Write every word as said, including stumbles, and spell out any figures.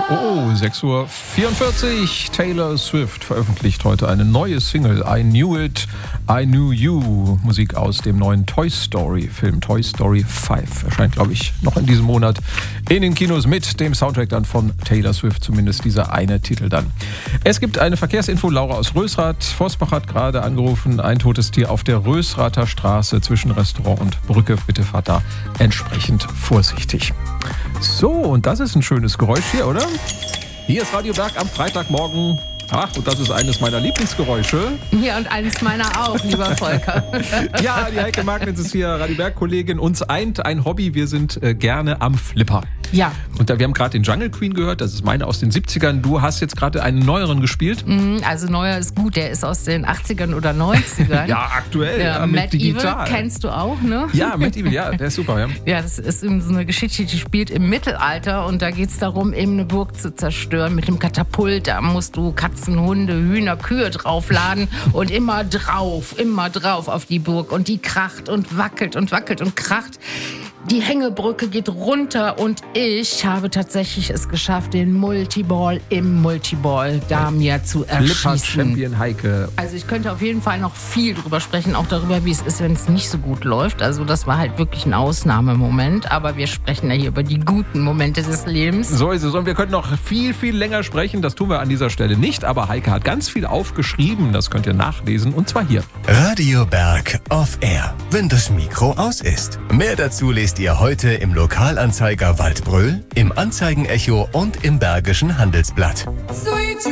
oh, sechs Uhr vierundvierzig. Taylor Swift veröffentlicht heute eine neue Single. I Knew It, I Knew You. Musik aus dem neuen Toy Story Film. Toy Story fünf erscheint, glaube ich, noch in diesem Monat in den Kinos mit dem Soundtrack dann von Taylor Swift. Zumindest dieser eine Titel dann. Es gibt eine Verkehrsinfo. Laura aus Rösrath. Vosbach hat gerade angerufen. Ein totes Tier auf der Rösrather Straße zwischen Restaurant und Brücke. Bitte fahrt da entsprechend vorsichtig. So, und das ist ein schönes Geräusch hier, oder? Hier ist Radio Berg am Freitagmorgen. Ach, und das ist eines meiner Lieblingsgeräusche. Ja, und eines meiner auch, lieber Volker. Ja, die Heike Magnitz ist hier, Radio Berg-Kollegin. Uns eint ein Hobby, wir sind äh, gerne am Flipper. Ja. Und da, wir haben gerade den Jungle Queen gehört, das ist meine aus den siebzigern. Du hast jetzt gerade einen neueren gespielt. Mhm, also neuer ist gut, der ist aus den achtzigern oder neunzigern. Ja, aktuell, ja, ja, mit Matt digital. Evil kennst du auch, ne? Ja, Matt Evil, ja, der ist super, ja. Ja, das ist eben so eine Geschichte, die spielt im Mittelalter und da geht es darum, eben eine Burg zu zerstören mit dem Katapult. Da musst du Katzen, Hunde, Hühner, Kühe draufladen und immer drauf, immer drauf auf die Burg. Und die kracht und wackelt und wackelt und kracht. Die Hängebrücke geht runter und ich habe tatsächlich es geschafft, den Multiball im Multiball da mir zu erschießen. Flipper-Champion Heike. Also ich könnte auf jeden Fall noch viel drüber sprechen, auch darüber, wie es ist, wenn es nicht so gut läuft. Also das war halt wirklich ein Ausnahmemoment, aber wir sprechen ja hier über die guten Momente des Lebens. So ist es und wir könnten noch viel, viel länger sprechen. Das tun wir an dieser Stelle nicht, aber Heike hat ganz viel aufgeschrieben. Das könnt ihr nachlesen und zwar hier. Radio Berg off Air, wenn das Mikro aus ist. Mehr dazu lest ihr heute im Lokalanzeiger Waldbröl, im Anzeigenecho und im Bergischen Handelsblatt. Sweet